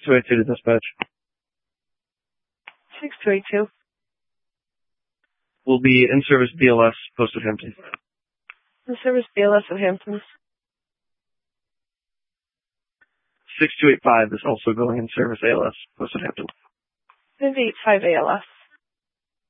6282 to dispatch. 6282. Will be in service BLS, Post of Hampton. In service BLS of Hamptons. 6285 is also going in service ALS, Post of Hampton. 585 ALS.